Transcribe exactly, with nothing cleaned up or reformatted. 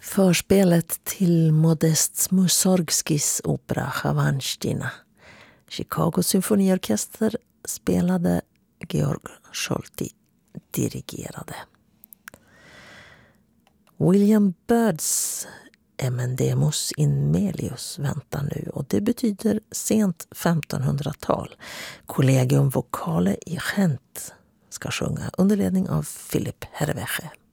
Förspelet till Modest Mussorgskis opera Chavanshtina. Chicago symfoniorkester spelade, Georg Scholti dirigerade. William Byrds Emendemus in Melius väntar nu, och det betyder sent femtonhundratal. Collegium Vocale i Gent ska sjunga under ledning av Philip Herveche.